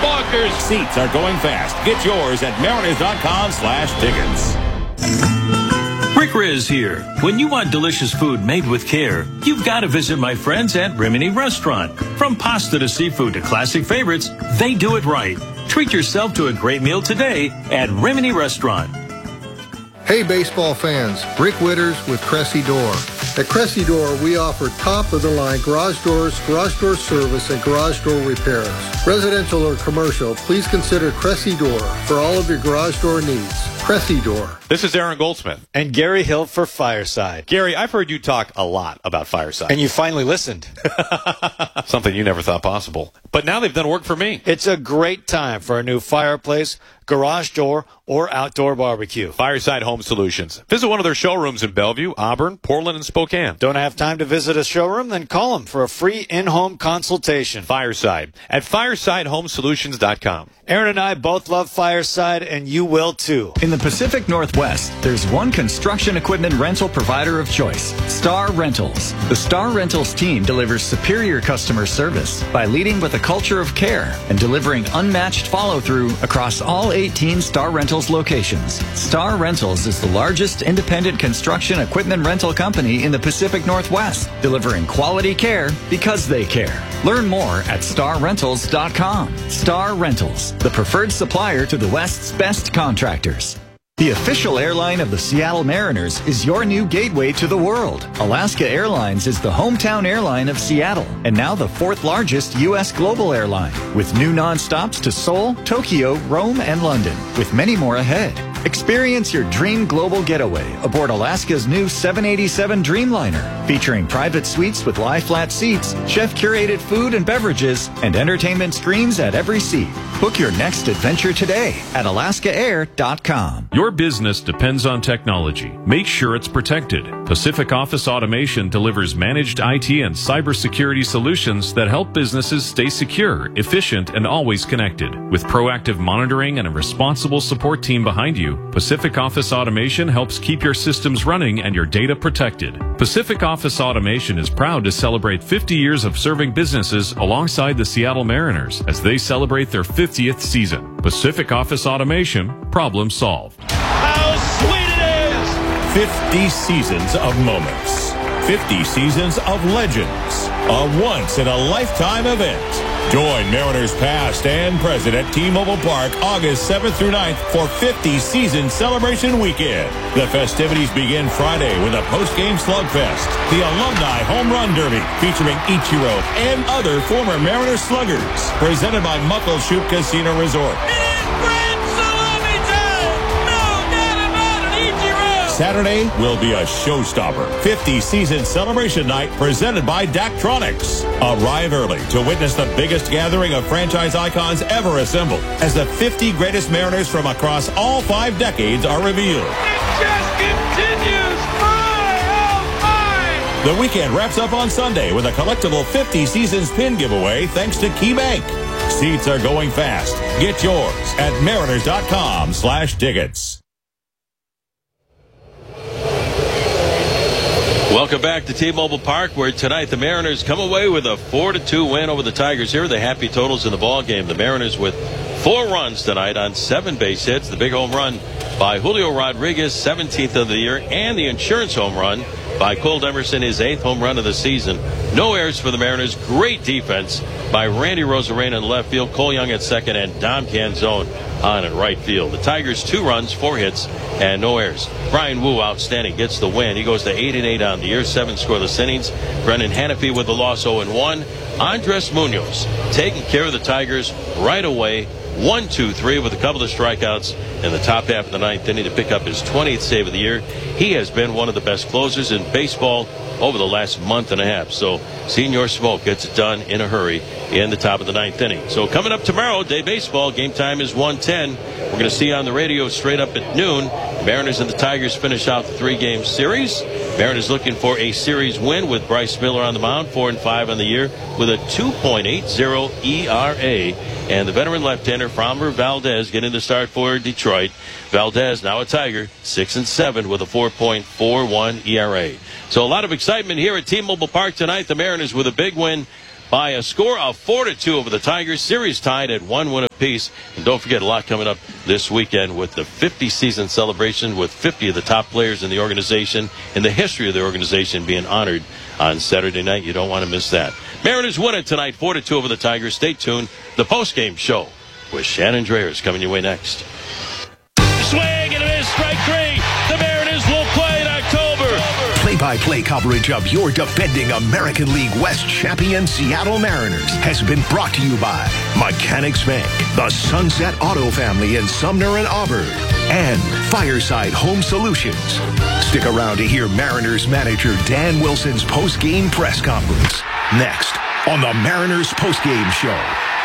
bonkers. Seats are going fast. Get yours at mariners.com/tickets. Rick Riz here. When you want delicious food made with care, you've got to visit my friends at Rimini Restaurant. From pasta to seafood to classic favorites, they do it right. Treat yourself to a great meal today at Rimini Restaurant. Hey baseball fans, Rick Witters with Cressy Door. At Cressy Door, we offer top-of-the-line garage doors, garage door service, and garage door repairs. Residential or commercial, please consider Cressy Door for all of your garage door needs. Cressy Door. This is Aaron Goldsmith. And Gary Hill for Fireside. Gary, I've heard you talk a lot about Fireside. And you finally listened. Something you never thought possible. But now they've done work for me. It's a great time for a new fireplace, garage door, or outdoor barbecue. Fireside Home Solutions. Visit one of their showrooms in Bellevue, Auburn, Portland, and Spokane. Don't have time to visit a showroom? Then call them for a free in-home consultation. Fireside at firesidehomesolutions.com. Aaron and I both love Fireside, and you will too. In the Pacific Northwest, there's one construction equipment rental provider of choice, Star Rentals. The Star Rentals team delivers superior customer service by leading with a culture of care and delivering unmatched follow-through across all 18 Star Rentals locations. Star Rentals is the largest independent construction equipment rental company in the Pacific Northwest, delivering quality care because they care. Learn more at starrentals.com. Star Rentals, the preferred supplier to the West's best contractors. The official airline of the Seattle Mariners is your new gateway to the world. Alaska Airlines is the hometown airline of Seattle and now the 4th largest U.S. global airline, with new nonstops to Seoul, Tokyo, Rome, and London, with many more ahead. Experience your dream global getaway aboard Alaska's new 787 Dreamliner, featuring private suites with lie-flat seats, chef-curated food and beverages, and entertainment screens at every seat. Book your next adventure today at alaskaair.com. Your business depends on technology. Make sure it's protected. Pacific Office Automation delivers managed IT and cybersecurity solutions that help businesses stay secure, efficient, and always connected. With proactive monitoring and a responsible support team behind you, Pacific Office Automation helps keep your systems running and your data protected. Pacific Office Automation is proud to celebrate 50 years of serving businesses alongside the Seattle Mariners as they celebrate their 50th season. Pacific Office Automation, problem solved. How sweet it is! 50 seasons of moments. 50 seasons of legends. A once-in-a-lifetime event. Join Mariners past and present at T-Mobile Park August 7th through 9th for 50 Season Celebration Weekend. The festivities begin Friday with a post-game slugfest, the Alumni Home Run Derby featuring Ichiro and other former Mariners sluggers, presented by Muckleshoot Casino Resort. Saturday will be a showstopper. 50 Season Celebration Night presented by Daktronics. Arrive early to witness the biggest gathering of franchise icons ever assembled as the 50 greatest Mariners from across all 5 decades are revealed. It just continues. The weekend wraps up on Sunday with a collectible 50 Seasons pin giveaway thanks to KeyBank. Seats are going fast. Get yours at mariners.com/tickets. Welcome back to T-Mobile Park, where tonight the Mariners come away with a 4-2 win over the Tigers. Here are the happy totals in the ball game. The Mariners with 4 runs tonight on 7 base hits. The big home run by Julio Rodriguez, 17th of the year, and the insurance home run by Cole Emerson, his 8th home run of the season. No errors for the Mariners. Great defense by Randy Rosarena in left field, Cole Young at second, and Dom Canzone on in right field. The Tigers 2 runs, 4 hits, and no errors. Brian Wu, outstanding, gets the win. He goes to 8-8 on the year, 7 scoreless innings. Brendan Hannafy with the loss, 0-1. Andres Munoz taking care of the Tigers right away. 1-2-3 with a couple of strikeouts in the top half of the 9th inning to pick up his 20th save of the year. He has been one of the best closers in baseball over the last month and a half. So Senior Smoke gets it done in a hurry in the top of the 9th inning. So coming up tomorrow, day baseball, game time is 1:10. We're going to see on the radio straight up at noon. Mariners and the Tigers finish out the 3-game series. Mariners looking for a series win with Bryce Miller on the mound, 4-5 on the year with a 2.80 ERA. And the veteran left-hander Framber Valdez getting the start for Detroit. Valdez, now a Tiger, 6-7 with a 4.41 ERA. So a lot of excitement here at T-Mobile Park tonight. The Mariners with a big win by a score of 4-2 over the Tigers. Series tied at 1 win apiece. And don't forget, a lot coming up this weekend with the 50-season celebration with 50 of the top players in the organization, in the history of the organization, being honored on Saturday night. You don't want to miss that. Mariners win it tonight, 4-2 over the Tigers. Stay tuned. The postgame show with Shannon Drayer is coming your way next. Swing and a miss, strike 3. The Mariners will play in October. Play-by-play coverage of your defending American League West champion Seattle Mariners has been brought to you by Mechanics Bank, the Sunset Auto Family in Sumner and Auburn, and Fireside Home Solutions. Stick around to hear Mariners manager Dan Wilson's post-game press conference next on the Mariners Post-Game Show.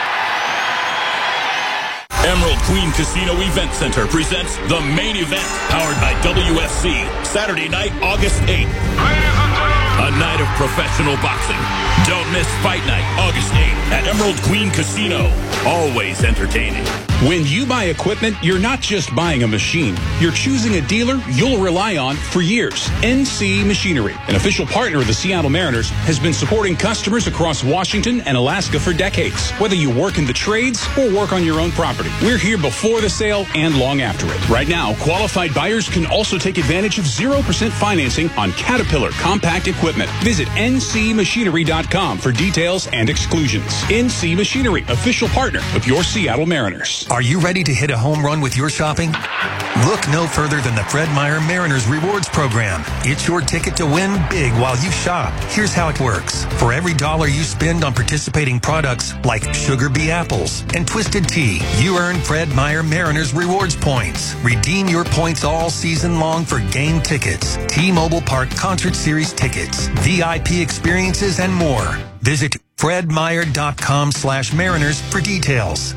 Emerald Queen Casino Event Center presents the main event, powered by WFC, Saturday night, August 8th. A night of professional boxing. Don't miss Fight Night, August 8th at Emerald Queen Casino. Always entertaining. When you buy equipment, you're not just buying a machine. You're choosing a dealer you'll rely on for years. NC Machinery, an official partner of the Seattle Mariners, has been supporting customers across Washington and Alaska for decades. Whether you work in the trades or work on your own property, we're here before the sale and long after it. Right now, qualified buyers can also take advantage of 0% financing on Caterpillar compact equipment. Visit ncmachinery.com for details and exclusions. NC Machinery, official partner of your Seattle Mariners. Are you ready to hit a home run with your shopping? Look no further than the Fred Meyer Mariners Rewards Program. It's your ticket to win big while you shop. Here's how it works. For every $1 you spend on participating products like Sugar Bee Apples and Twisted Tea, you earn Fred Meyer Mariners Rewards points. Redeem your points all season long for game tickets, T-Mobile Park Concert Series tickets, VIP experiences, and more. Visit fredmeyer.com/Mariners for details.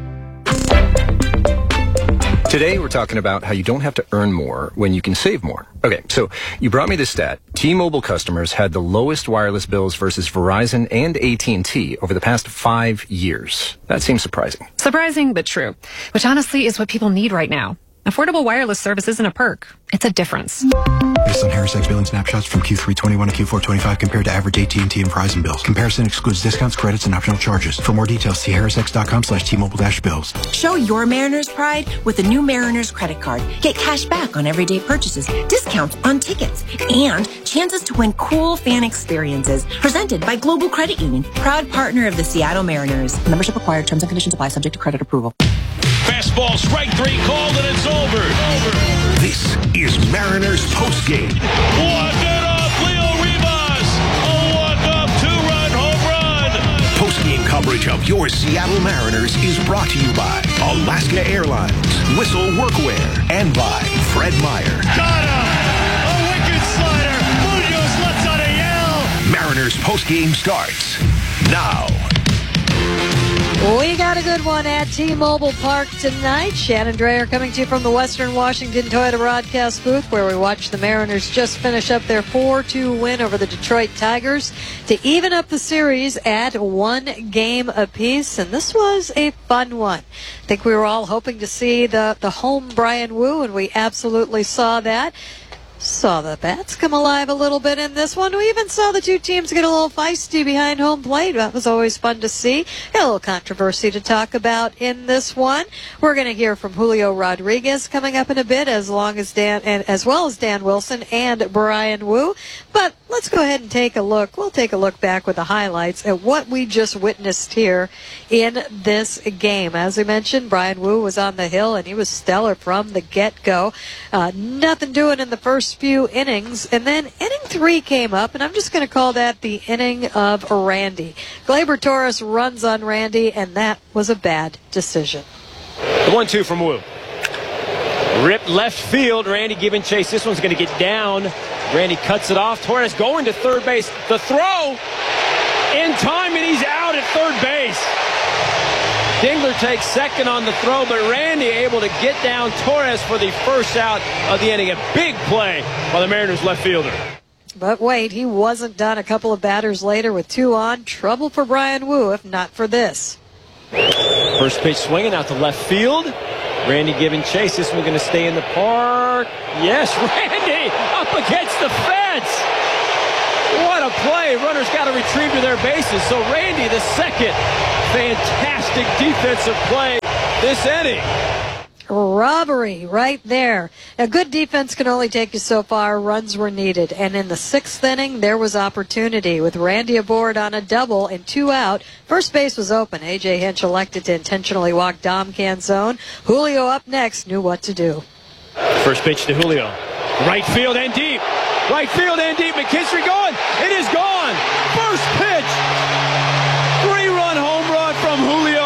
Today, we're talking about how you don't have to earn more when you can save more. Okay, so you brought me this stat. T-Mobile customers had the lowest wireless bills versus Verizon and AT&T over the past 5 years. That seems surprising. Surprising, but true. Which honestly is what people need right now. Affordable wireless service isn't a perk. It's a difference. Based on Harris X billing snapshots from Q3 21 to Q4 25 compared to average AT&T and Verizon bills. Comparison excludes discounts, credits, and optional charges. For more details, see harrisx.com/T-Mobile-bills. Show your Mariners pride with the new Mariners credit card. Get cash back on everyday purchases, discounts on tickets, and chances to win cool fan experiences. Presented by Global Credit Union, proud partner of the Seattle Mariners. Membership required. Terms and conditions apply. Subject to credit approval. Fastball, strike 3 called, and it's over. This is Mariners Postgame. Walk it off, Leo Rivas. A walk-off 2-run home run. Postgame coverage of your Seattle Mariners is brought to you by Alaska Airlines, Whistle Workwear, and by Fred Meyer. Got him! A wicked slider. Munoz lets out a yell. Mariners Postgame starts now. We got a good one at T-Mobile Park tonight. Shannon Drayer coming to you from the Western Washington Toyota broadcast booth, where we watched the Mariners just finish up their 4-2 win over the Detroit Tigers to even up the series at 1 game apiece. And this was a fun one. I think we were all hoping to see the home Bryan Woo, and we absolutely saw that. Saw the bats come alive a little bit in this one. We even saw the two teams get a little feisty behind home plate. That was always fun to see. Got a little controversy to talk about in this one. We're going to hear from Julio Rodriguez coming up in a bit, as well as Dan Wilson and Bryan Woo. But let's go ahead and take a look. We'll take a look back with the highlights at what we just witnessed here in this game. As we mentioned, Bryan Woo was on the hill, and he was stellar from the get-go. Nothing doing in the first few innings, and then inning 3 came up, and I'm just going to call that the inning of Randy. Gleyber Torres runs on Randy, and that was a bad decision. The 1-2 from Woo. Rip left field. Randy giving chase. This one's going to get down. Randy cuts it off. Torres going to third base. The throw in time, and he's out at third base. Dingler takes second on the throw, but Randy able to get down Torres for the first out of the inning. A big play by the Mariners left fielder. But wait, he wasn't done. A couple of batters later with 2 on. Trouble for Bryan Woo, if not for this. First pitch swinging out to left field. Randy giving chase. This one going to stay in the park. Yes, Randy up against the fence. What a play. Runners got to retrieve to their bases. So Randy, the second fantastic defensive play this inning. Robbery right there. Now, good defense can only take you so far. Runs were needed. And in the 6th inning, there was opportunity with Randy aboard on a double and 2 out. First base was open. A.J. Hinch elected to intentionally walk Dom Canzone. Julio up next knew what to do. First pitch to Julio. Right field and deep. Right field and deep. McKinstry going. It is gone. First pitch. 3-run home run from Julio.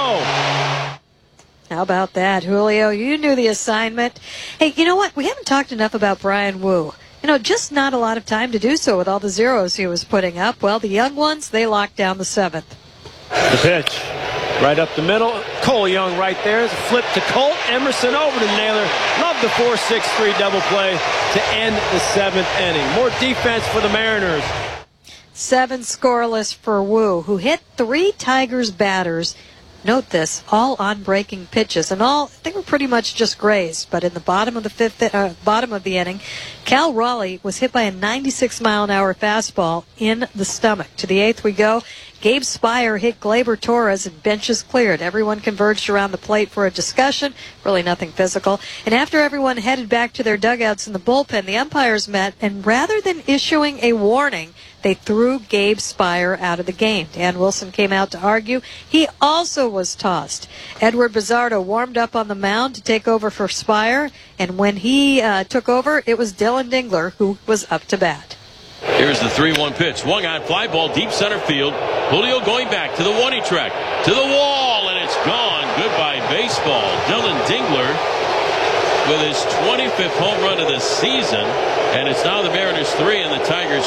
How about that, Julio? You knew the assignment. Hey, you know what? We haven't talked enough about Bryan Woo. Just not a lot of time to do so with all the zeros he was putting up. Well, the young ones, they locked down the 7th. The pitch. Right up the middle. Cole Young right there. It's a flip to Colt. Emerson over to Naylor. Love the 4-6-3 double play to end the 7th inning. More defense for the Mariners. 7 scoreless for Woo, who hit 3 Tigers batters. Note this, all on breaking pitches, and all they were pretty much just grazed. But in the bottom of the inning, Cal Raleigh was hit by a 96-mile-an-hour fastball in the stomach. To the 8th we go. Gabe Spire hit Gleyber Torres, and benches cleared. Everyone converged around the plate for a discussion. Really nothing physical. And after everyone headed back to their dugouts in the bullpen, the umpires met, and rather than issuing a warning, they threw Gabe Spire out of the game. Dan Wilson came out to argue. He also was tossed. Edward Bizzardo warmed up on the mound to take over for Spire, and when he took over, it was Dylan Dingler who was up to bat. Here's the 3-1 pitch. Swung on, fly ball, deep center field. Julio going back to the 1-E track, to the wall, and it's gone. Goodbye baseball. Dylan Dingler with his 25th home run of the season, and it's now the Mariners 3 and the Tigers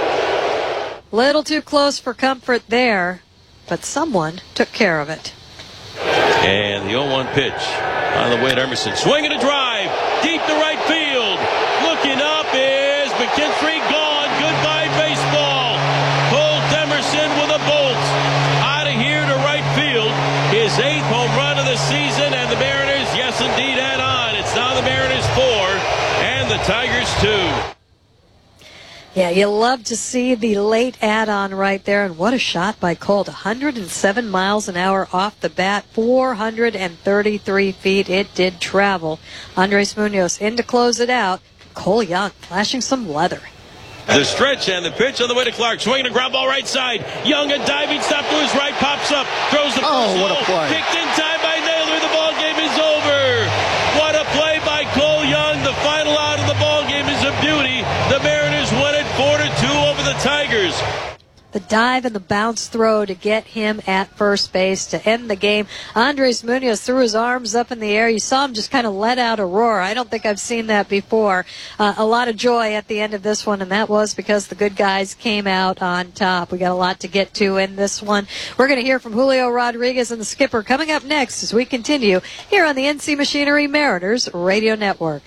2. Little too close for comfort there, but someone took care of it. And the 0-1 pitch on the way to Emerson. Swinging a drive, deep to right field. Looking up is McKinstry, gone. Goodbye baseball. Colt Emerson with a bolt out of here to right field. His 8th home run of the season, and the Mariners, yes indeed, add on. It's now the Mariners 4 and the Tigers 2. Yeah, you love to see the late add-on right there, and what a shot by Colt. 107 miles an hour off the bat, 433 feet. It did travel. Andres Munoz in to close it out. Cole Young flashing some leather. The stretch and the pitch on the way to Clark. Swinging a ground ball right side. Young, a diving stop to his right, pops up, throws the first what a play. Kicked in time by Naylor. The ball game is over. What a play by Cole Young. The final out of the ball game is a beauty. The Mariners win it 4-2 over the Tigers. The dive and the bounce throw to get him at first base to end the game. Andres Munoz threw his arms up in the air. You saw him just kind of let out a roar. I don't think I've seen that before. A lot of joy at the end of this one, and that was because the good guys came out on top. We got a lot to get to in this one. We're going to hear from Julio Rodriguez and the skipper coming up next as we continue here on the NC Machinery Mariners Radio Network.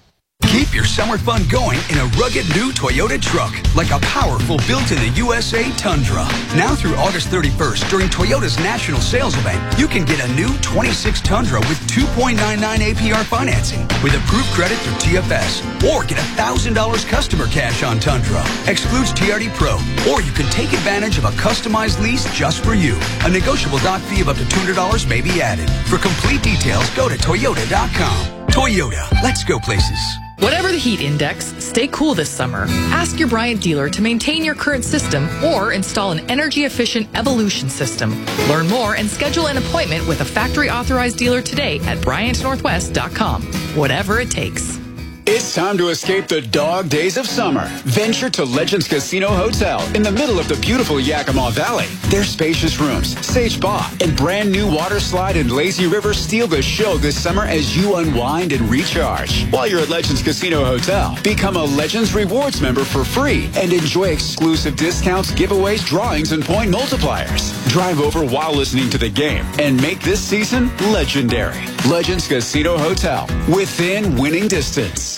Keep your summer fun going in a rugged new Toyota truck, like a powerful built-in-the-USA Tundra. Now through August 31st, during Toyota's national sales event, you can get a new 26 Tundra with 2.99 APR financing with approved credit through TFS. Or get $1,000 customer cash on Tundra. Excludes TRD Pro. Or you can take advantage of a customized lease just for you. A negotiable dock fee of up to $200 may be added. For complete details, go to Toyota.com. Toyota, let's go places. Whatever the heat index, stay cool this summer. Ask your Bryant dealer to maintain your current system or install an energy-efficient Evolution system. Learn more and schedule an appointment with a factory-authorized dealer today at BryantNorthwest.com. Whatever it takes. It's time to escape the dog days of summer. Venture to Legends Casino Hotel in the middle of the beautiful Yakima Valley. Their spacious rooms, sage spa, and brand new water slide and lazy river steal the show this summer as you unwind and recharge. While you're at Legends Casino Hotel, become a Legends Rewards member for free and enjoy exclusive discounts, giveaways, drawings, and point multipliers. Drive over while listening to the game and make this season legendary. Legends Casino Hotel, within winning distance.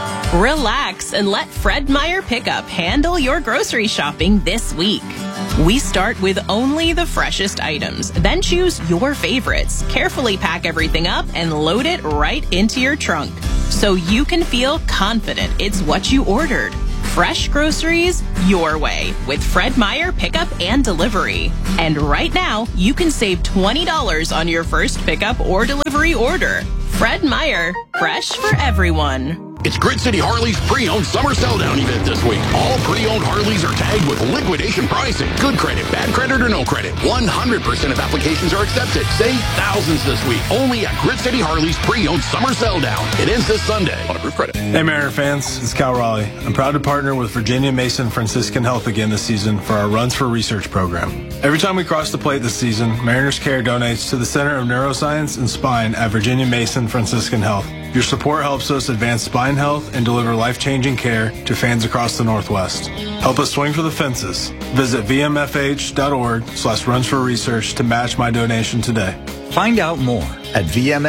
Relax and let Fred Meyer Pickup handle your grocery shopping this week. We start with only the freshest items, then choose your favorites. Carefully pack everything up and load it right into your trunk so you can feel confident it's what you ordered. fresh groceries your way with Fred Meyer Pickup and Delivery. And right now, you can save $20 on your first pickup or delivery order. Fred Meyer, fresh for everyone. It's Grid City Harley's pre-owned summer sell-down event this week. All pre-owned Harleys are tagged with liquidation pricing. Good credit, bad credit, or no credit. 100% of applications are accepted. Save thousands this week. Only at Grid City Harley's pre-owned summer sell-down. It ends this Sunday on approved credit. Hey, Mariner fans. It's Cal Raleigh. I'm proud to partner with Virginia Mason Franciscan Health again this season for our Runs for Research program. Every time we cross the plate this season, Mariners Care donates to the Center of Neuroscience and Spine at Virginia Mason Franciscan Health. Your support helps us advance spine health and deliver life-changing care to fans across the Northwest. Help us swing for the fences. Visit vmfh.org/runsforresearch to match my donation today. Find out more at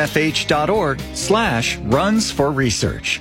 vmfh.org/runsforresearch.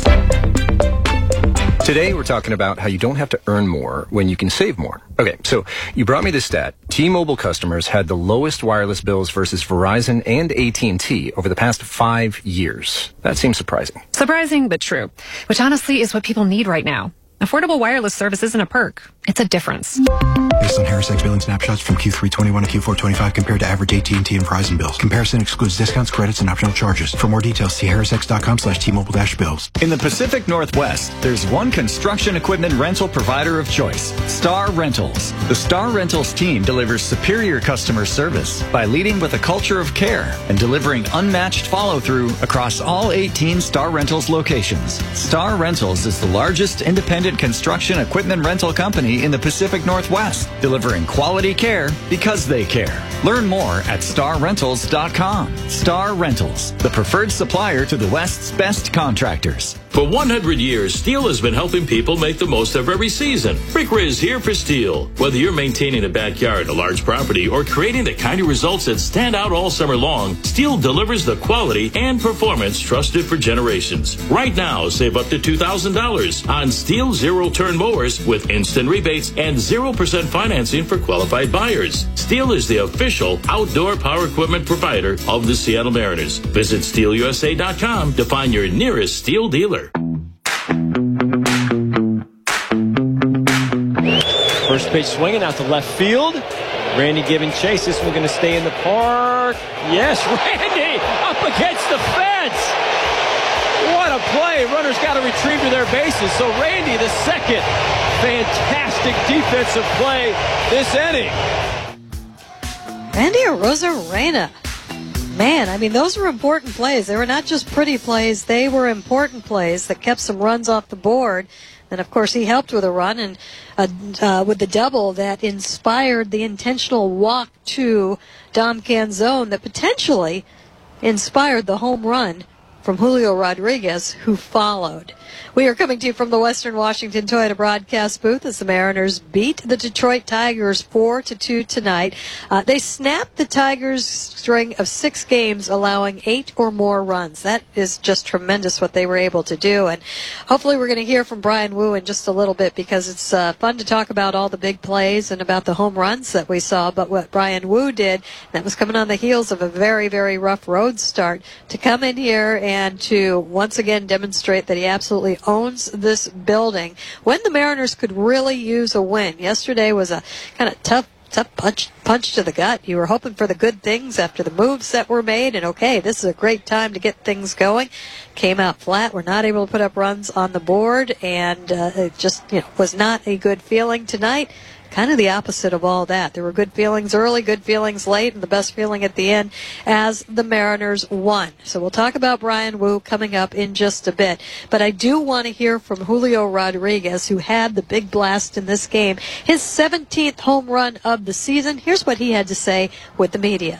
Today, we're talking about how you don't have to earn more when you can save more. Okay, so you brought me this stat. T-Mobile customers had the lowest wireless bills versus Verizon and AT&T over the past 5 years. That seems surprising. Surprising, but true. Which honestly is what people need right now. Affordable wireless service isn't a perk. It's a difference. Based on HarrisX billing snapshots from Q3 21 to Q4 25 compared to average AT&T and Verizon bills. Comparison excludes discounts, credits, and optional charges. For more details, see harrisx.com/T-Mobile-bills. In the Pacific Northwest, there's one construction equipment rental provider of choice, Star Rentals. The Star Rentals team delivers superior customer service by leading with a culture of care and delivering unmatched follow-through across all 18 Star Rentals locations. Star Rentals is the largest independent construction equipment rental company in the Pacific Northwest, delivering quality care because they care. Learn more at starrentals.com. Star Rentals, the preferred supplier to the West's best contractors. For 100 years, Steel has been helping people make the most of every season. Rick Riz here for Steel. Whether you're maintaining a backyard, a large property, or creating the kind of results that stand out all summer long, Steel delivers the quality and performance trusted for generations. Right now, save up to $2,000 on Steel zero-turn mowers with instant rebates and 0% financing for qualified buyers. Steel is the official outdoor power equipment provider of the Seattle Mariners. Visit SteelUSA.com to find your nearest Steel dealer. First pitch swinging out to left field. Randy giving chase. This one's going to stay in the park. Yes, Randy up against the fence. What a play. Runners got to retrieve to their bases. So Randy, the second fantastic defensive play this inning. Randy Arozarena. Man, I mean, those were important plays. They were not just pretty plays. They were important plays that kept some runs off the board. And, of course, he helped with a run and with the double that inspired the intentional walk to Dom Canzone that potentially inspired the home run from Julio Rodriguez, who followed. We are coming to you from the Western Washington Toyota broadcast booth as the Mariners beat the Detroit Tigers 4-2 tonight. They snapped the Tigers' string of 6 games, allowing 8 or more runs. That is just tremendous what they were able to do. And hopefully we're going to hear from Bryan Woo in just a little bit because it's fun to talk about all the big plays and about the home runs that we saw. But what Bryan Woo did, that was coming on the heels of a very, very rough road start, to come in here and to once again demonstrate that he absolutely owns this building when the Mariners could really use a win. Yesterday was a kind of tough punch to the gut. You were hoping for the good things after the moves that were made, and okay, this is a great time to get things going. Came out flat. We're not able to put up runs on the board, and it just was not a good feeling tonight. Kind of the opposite of all that. There were good feelings early, good feelings late, and the best feeling at the end as the Mariners won. So we'll talk about Bryan Woo coming up in just a bit. But I do want to hear from Julio Rodriguez, who had the big blast in this game. His 17th home run of the season. Here's what he had to say with the media.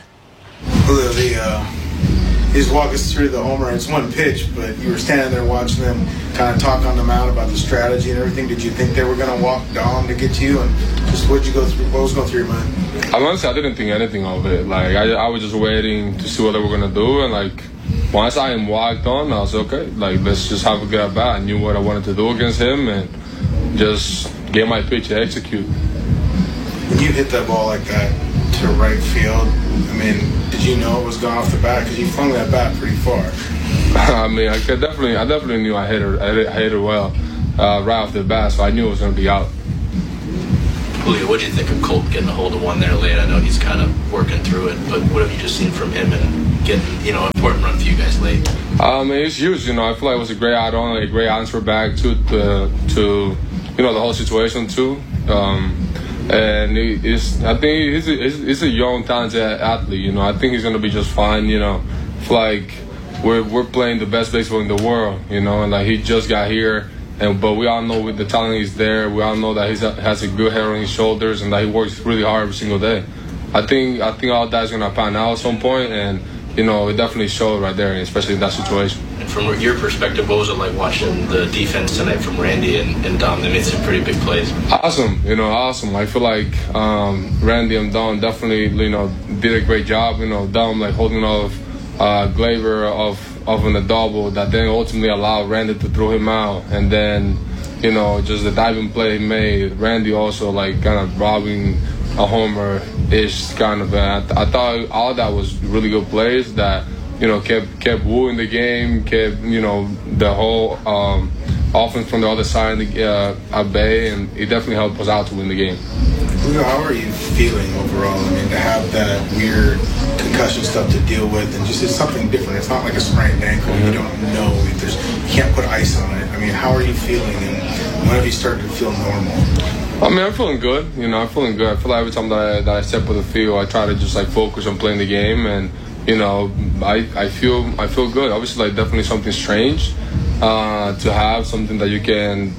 Julio, he just walked us through the homer. It's one pitch, but you were standing there watching them kind of talk on the mound about the strategy and everything. Did you think they were going to walk Dom to get to you? And just what was going through your mind? Honestly, I didn't think anything of it. Like I was just waiting to see what they were going to do, and like once I walked on, I was okay. Like let's just have a good at bat. I knew what I wanted to do against him, and just get my pitch to execute. When you hit that ball like that to right field, I mean, did you know it was going off the bat? Because you flung that bat pretty far. I mean, I definitely knew I hit her well. right off the bat, so I knew it was going to be out. Julio, what do you think of Colt getting a hold of one there late? I know he's kind of working through it, but what have you just seen from him and getting, an important run for you guys late? It's huge. I feel like it was a great add-on, a great answer back to the whole situation too. And I think he's a young, talented athlete. I think he's gonna be just fine. I feel like we're playing the best baseball in the world. And like he just got here. But we all know with the talent he's there. We all know that he has a good head on his shoulders and that he works really hard every single day. I think all that's gonna pan out at some point, and it definitely showed right there, especially in that situation. And from your perspective, what was it like watching the defense tonight from Randy and Dom? They made some pretty big plays. Awesome, awesome. I feel like Randy and Dom definitely, did a great job. Dom like holding off Gleyber of a double that then ultimately allowed Randy to throw him out, and then just the diving play he made. Randy also like kind of robbing a homer-ish kind of. I thought all of that was really good plays that kept wooing the game, kept the whole offense from the other side at bay, and it definitely helped us out to win the game. How are you feeling overall? I mean, to have that weird concussion stuff to deal with, and just it's something different. It's not like a sprained ankle. Mm-hmm. You don't know. You can't put ice on it. I mean, how are you feeling, and when have you started to feel normal? I mean, I'm feeling good. I'm feeling good. I feel like every time that I step on the field, I try to just like focus on playing the game, and I feel good. Obviously, like definitely something strange to have something that you can,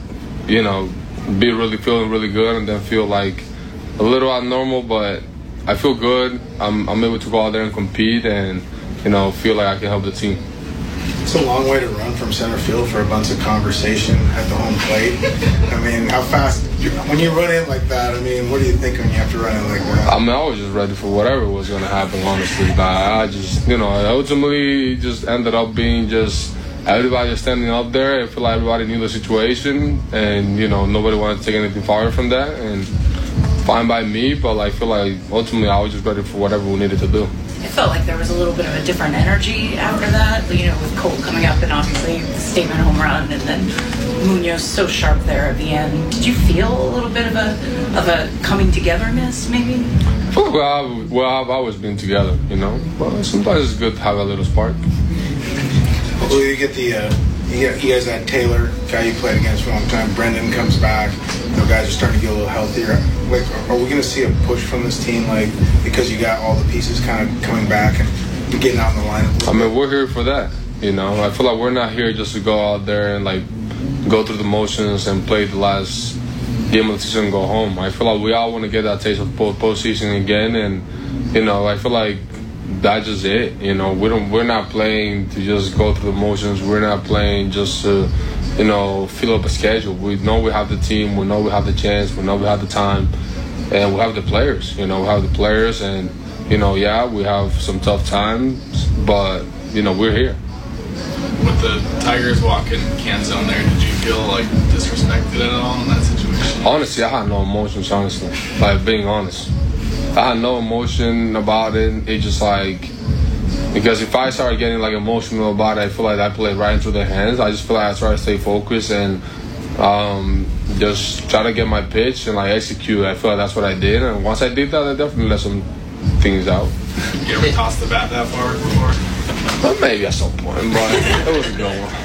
be really feeling really good, and then feel like a little abnormal, but I feel good. I'm able to go out there and compete and, feel like I can help the team. It's a long way to run from center field for a bunch of conversation at the home plate. I mean, how fast, when you run in like that, what do you think when you have to run in like that? I was just ready for whatever was going to happen, honestly. But I just, ultimately just ended up being just everybody standing up there. I feel like everybody knew the situation, and, nobody wanted to take anything far from that. And fine by me, but I feel like ultimately I was just ready for whatever we needed to do. It felt like there was a little bit of a different energy after that, with Colt coming up and obviously the statement home run, and then Munoz so sharp there at the end. Did you feel a little bit of a coming togetherness, maybe? Well, I've always been together, but sometimes it's good to have a little spark. Well, you get you guys had Taylor, guy you played against for a long time. Brendan comes back. Guys are starting to get a little healthier. Like, are we going to see a push from this team, because you got all the pieces kind of coming back and getting out in the lineup? We're here for that. I feel like we're not here just to go out there and go through the motions and play the last game of the season and go home. I feel like we all want to get that taste of postseason again, and I feel like that's just it. We're not playing to just go through the motions. We're not playing just to fill up a schedule. We know we have the team. We know we have the chance. We know we have the time, and we have the players. We have the players, and we have some tough times, but we're here. With the Tigers walking Canzone there, did you feel disrespected at all in that situation? Honestly, I had no emotions. Honestly, being honest, I had no emotion about it. It just because if I started getting emotional about it, I feel like I played right into their hands. I just feel like I try to stay focused and just try to get my pitch and execute. I feel like that's what I did, and once I did that, I definitely let some things out. You ever tossed the bat that far before? Well, maybe at some point, but it was a good one.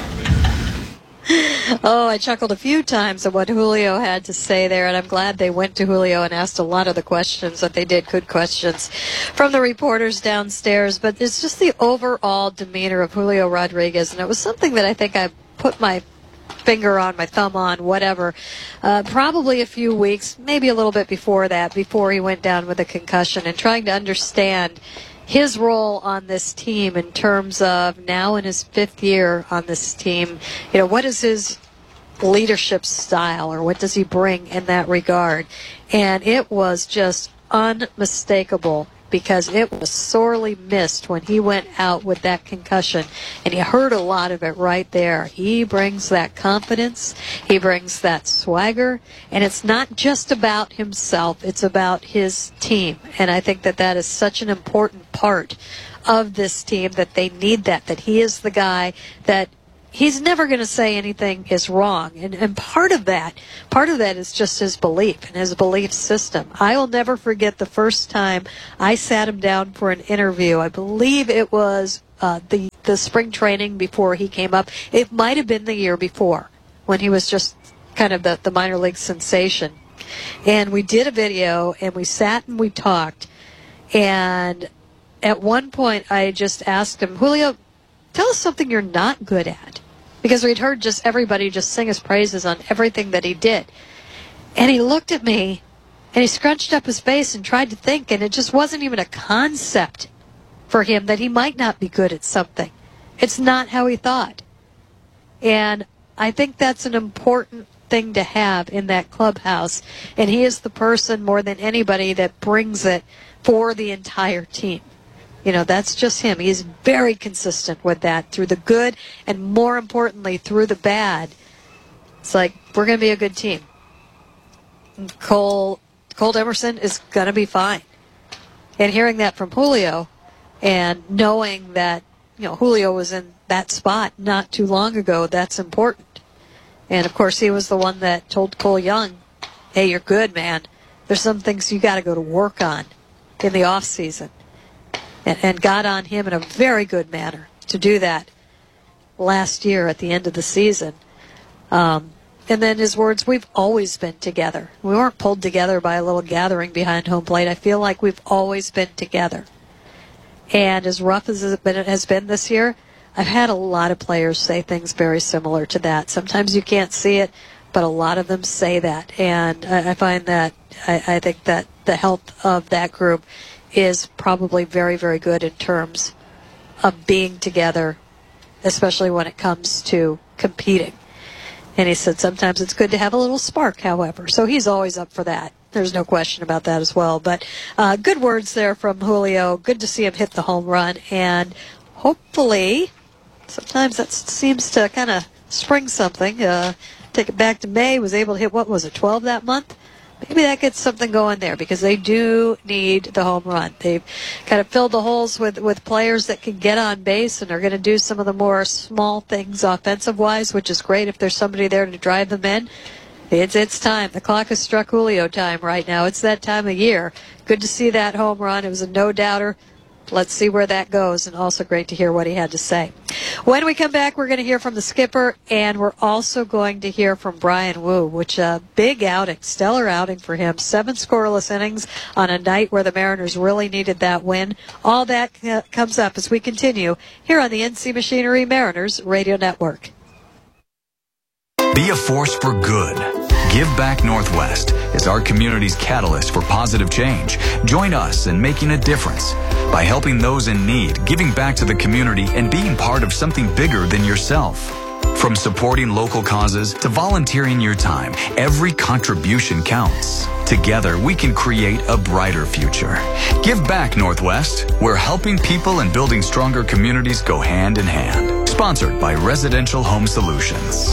Oh, I chuckled a few times at what Julio had to say there, and I'm glad they went to Julio and asked a lot of the questions that they did, good questions from the reporters downstairs. But it's just the overall demeanor of Julio Rodriguez, and it was something that I think I put my finger on, my thumb on, whatever, probably a few weeks, maybe a little bit before that, before he went down with a concussion, and trying to understand his role on this team in terms of now in his 5th year on this team. What is his leadership style, or what does he bring in that regard? And it was just unmistakable, because it was sorely missed when he went out with that concussion, and you heard a lot of it right there. He brings that confidence, he brings that swagger, and it's not just about himself, it's about his team. And I think that is such an important part of this team, that they need that he is the guy that he's never going to say anything is wrong. And part of that is just his belief and his belief system. I will never forget the first time I sat him down for an interview. I believe it was the spring training before he came up. It might have been the year before when he was just kind of the minor league sensation. And we did a video, and we sat and we talked. And at one point, I just asked him, Julio, tell us something you're not good at. Because we'd heard just everybody just sing his praises on everything that he did. And he looked at me, and he scrunched up his face and tried to think, and it just wasn't even a concept for him that he might not be good at something. It's not how he thought. And I think that's an important thing to have in that clubhouse. And he is the person more than anybody that brings it for the entire team. You know, that's just him. He's very consistent with that through the good and, more importantly, through the bad. It's like, we're going to be a good team. And Cole Emerson is going to be fine. And hearing that from Julio and knowing that, you know, Julio was in that spot not too long ago, that's important. And, of course, he was the one that told Cole Young, hey, you're good, man. There's some things you got to go to work on in the off season. And got on him in a very good manner to do that last year at the end of the season. And then his words, we've always been together. We weren't pulled together by a little gathering behind home plate. I feel like we've always been together. And as rough as it has been this year, I've had a lot of players say things very similar to that. Sometimes you can't see it, but a lot of them say that. And I find that, I think that the health of that group is probably very, very good in terms of being together, especially when it comes to competing. And he said sometimes it's good to have a little spark, however. So he's always up for that. There's no question about that as well. But good words there from Julio. Good to see him hit the home run. And hopefully, sometimes that seems to kind of spring something. Take it back to May, was able to hit, 12 that month? Maybe that gets something going there because they do need the home run. They've kind of filled the holes with players that can get on base and are going to do some of the more small things offensive-wise, which is great if there's somebody there to drive them in. It's time. The clock has struck Julio time right now. It's that time of year. Good to see that home run. It was a no-doubter. Let's see where that goes, and also great to hear what he had to say. When we come back, we're going to hear from the skipper, and we're also going to hear from Bryan Woo, which a big outing, stellar outing for him. 7 scoreless innings on a night where the Mariners really needed that win. All that comes up as we continue here on the NC Machinery Mariners Radio Network. Be a force for good. Give Back Northwest is our community's catalyst for positive change. Join us in making a difference by helping those in need, giving back to the community, and being part of something bigger than yourself. From supporting local causes to volunteering your time, every contribution counts. Together, we can create a brighter future. Give Back Northwest, where helping people and building stronger communities go hand in hand. Sponsored by Residential Home Solutions.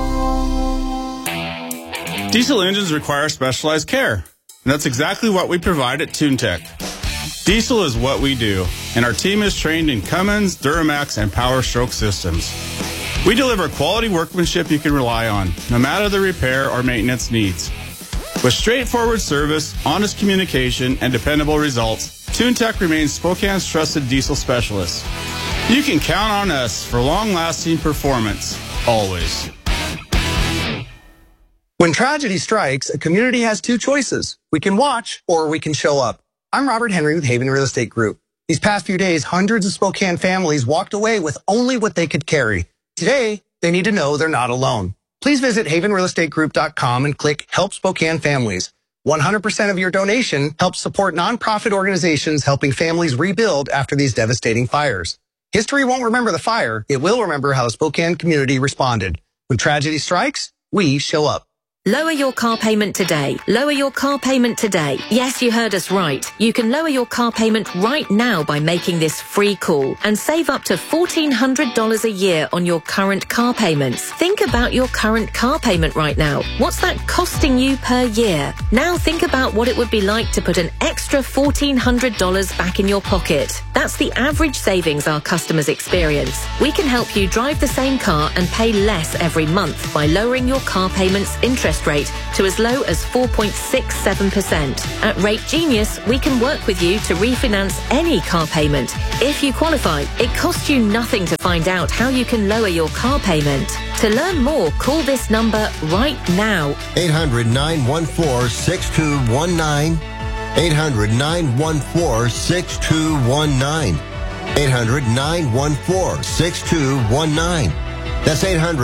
Diesel engines require specialized care, and that's exactly what we provide at TuneTech. Diesel is what we do, and our team is trained in Cummins, Duramax, and Power Stroke systems. We deliver quality workmanship you can rely on, no matter the repair or maintenance needs. With straightforward service, honest communication, and dependable results, TuneTech remains Spokane's trusted diesel specialist. You can count on us for long-lasting performance, always. When tragedy strikes, a community has 2 choices. We can watch or we can show up. I'm Robert Henry with Haven Real Estate Group. These past few days, hundreds of Spokane families walked away with only what they could carry. Today, they need to know they're not alone. Please visit havenrealestategroup.com and click Help Spokane Families. 100% of your donation helps support nonprofit organizations helping families rebuild after these devastating fires. History won't remember the fire. It will remember how the Spokane community responded. When tragedy strikes, we show up. Lower your car payment today. Lower your car payment today. Yes, you heard us right. You can lower your car payment right now by making this free call and save up to $1,400 a year on your current car payments. Think about your current car payment right now. What's that costing you per year? Now think about what it would be like to put an extra $1,400 back in your pocket. That's the average savings our customers experience. We can help you drive the same car and pay less every month by lowering your car payment's interest rate to as low as 4.67%. At Rate Genius, we can work with you to refinance any car payment. If you qualify, it costs you nothing to find out how you can lower your car payment. To learn more, call this number right now. 800-914-6219. 800-914-6219. 800-914-6219. That's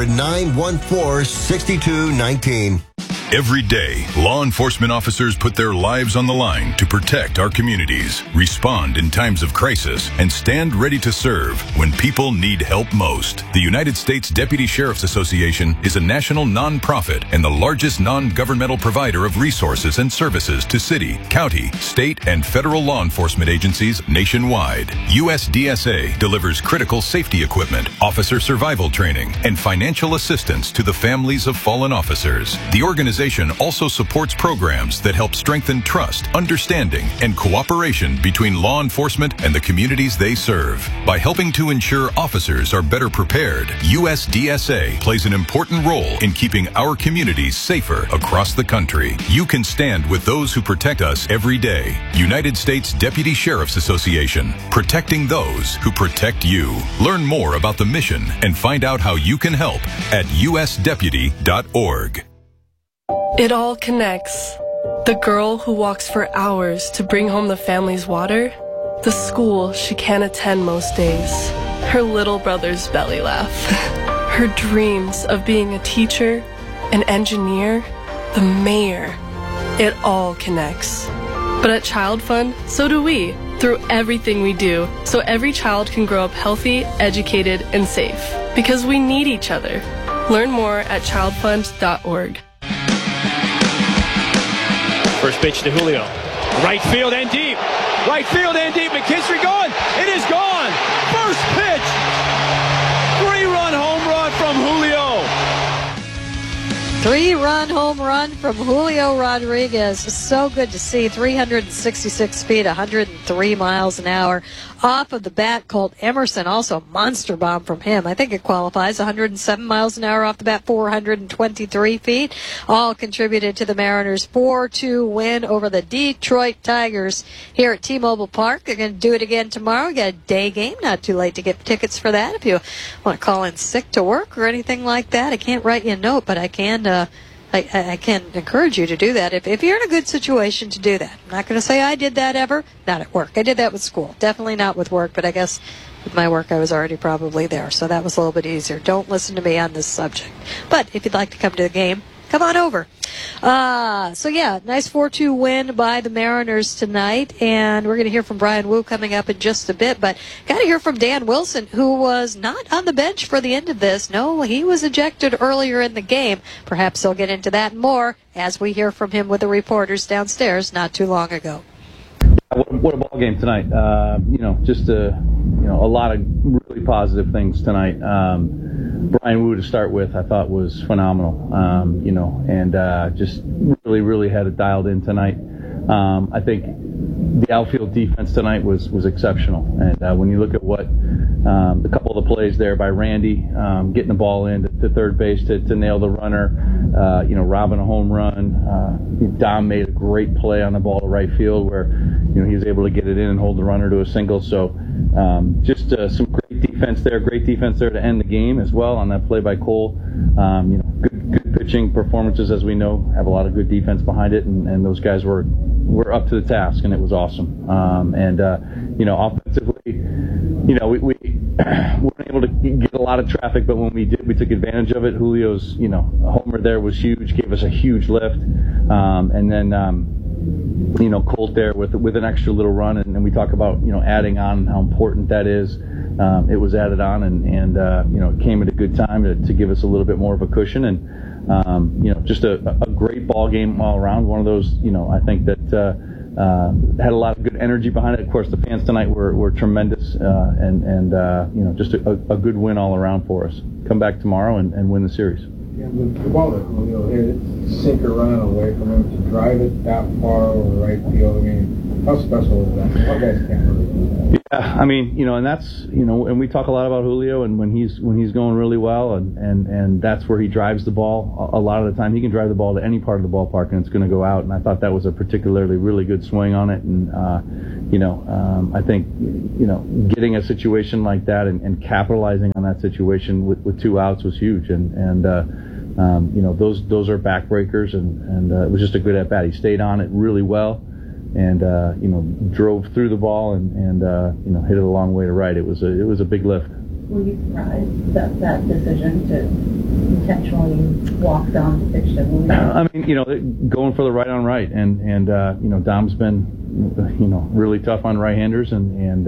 800-914-6219. Every day, law enforcement officers put their lives on the line to protect our communities, respond in times of crisis, and stand ready to serve when people need help most. The United States Deputy Sheriff's Association is a national nonprofit and the largest non-governmental provider of resources and services to city, county, state, and federal law enforcement agencies nationwide. USDSA delivers critical safety equipment, officer survival training, and financial assistance to the families of fallen officers. The organization also supports programs that help strengthen trust, understanding, and cooperation between law enforcement and the communities they serve. By helping to ensure officers are better prepared, USDSA plays an important role in keeping our communities safer across the country. You can stand with those who protect us every day. United States Deputy Sheriff's Association, protecting those who protect you. Learn more about the mission and find out how you can help at usdeputy.org. It all connects. The girl who walks for hours to bring home the family's water, the school she can't attend most days, her little brother's belly laugh, her dreams of being a teacher, an engineer, the mayor. It all connects. But at Child Fund, so do we, through everything we do, so every child can grow up healthy, educated, and safe. Because we need each other. Learn more at childfund.org. First pitch to Julio. Right field and deep. Right field and deep. McKinstry going. It is gone. First pitch. 3-run home run from Julio. 3-run home run from Julio Rodriguez. So good to see. 366 feet, 103 miles an hour. Off of the bat called Emerson. Also a monster bomb from him. I think it qualifies. 107 miles an hour off the bat, 423 feet. All contributed to the Mariners' 4-2 win over the Detroit Tigers here at T-Mobile Park. They're going to do it again tomorrow. We got a day game. Not too late to get tickets for that. If you want to call in sick to work or anything like that, I can't write you a note, but I can I can encourage you to do that if you're in a good situation to do that. I'm not going to say I did that ever. Not at work. I did that with school. Definitely not with work, but I guess with my work I was already probably there, so that was a little bit easier. Don't listen to me on this subject. But if you'd like to come to the game, come on over. So yeah, nice 4-2 win by the Mariners tonight, and we're going to hear from Brian Wu coming up in just a bit, but got to hear from Dan Wilson, who was not on the bench for the end of this. No, he was ejected earlier in the game. Perhaps he'll get into that more as we hear from him with the reporters downstairs not too long ago. What a ball game tonight. Just a lot of really positive things tonight. Brian Wu to start with, I thought was phenomenal, and just really had it dialed in tonight. I think the outfield defense tonight was exceptional, and when you look at what a couple of the plays there by Randy, getting the ball in to third base to nail the runner, robbing a home run. Dom made a great play on the ball to right field where he was able to get it in and hold the runner to a single. So just some great defense there to end the game as well on that play by Cole. Good pitching performances, as we know, have a lot of good defense behind it, and those guys were up to the task, and it was awesome. Offensively, we weren't able to get a lot of traffic, but when we did, we took advantage of it. Julio's homer there was huge, gave us a huge lift, and then Colt there with an extra little run, and we talk about adding on how important that is. it was added on, and it came at a good time to give us a little bit more of a cushion, and just a great ball game all around. One of those, I think that had a lot of good energy behind it. Of course, the fans tonight were tremendous, and just a good win all around for us. Come back tomorrow and win the series. Yeah, the ball that Julio hit, it's sinker running away from him, to drive it that far over the right field. I mean, how special is that? What guys can't really do that? Yeah, I mean, and that's, and we talk a lot about Julio, and when he's going really well, and that's where he drives the ball. A lot of the time, he can drive the ball to any part of the ballpark, and it's going to go out. And I thought that was a particularly really good swing on it. And I think getting a situation like that and capitalizing on that situation with 2 outs was huge. And those are backbreakers, and it was just a good at bat. He stayed on it really well. And drove through the ball and hit it a long way to right. It was a big lift. Were you surprised that decision to intentionally walk Dom to pitch to Julio? I mean, going for the right on right, and Dom's been really tough on right-handers, and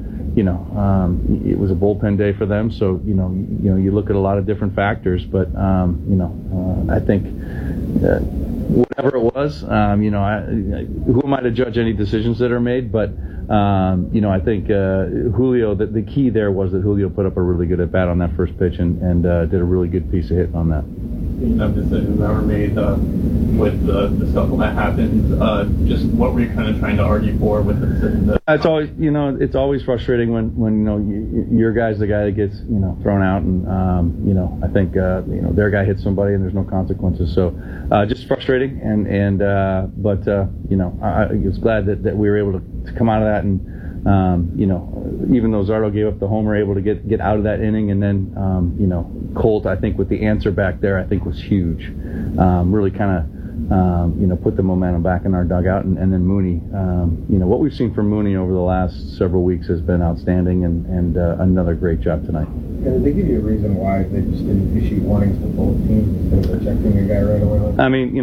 it was a bullpen day for them. So you look at a lot of different factors, but I think. Whatever it was, who am I to judge any decisions that are made? But I think Julio. The key there was that Julio put up a really good at bat on that first pitch and did a really good piece of hitting on that. Speaking of decisions that were made with the stuff that happened, just what were you kind of trying to argue for with the decision? It's always, it's always frustrating when your guy's the guy that gets thrown out, and I think their guy hits somebody and there's no consequences. So just frustrating, but I was glad that we were able to come out of that, and even though Zardo gave up the homer, able to get out of that inning, and then Colt, I think with the answer back there, I think was huge. Really kind of put the momentum back in our dugout, and then Mooney. What we've seen from Mooney over the last several weeks has been outstanding, and another great job tonight. Yeah, did they give you a reason why they just didn't issue warnings to both teams instead of protecting a guy right away? I mean,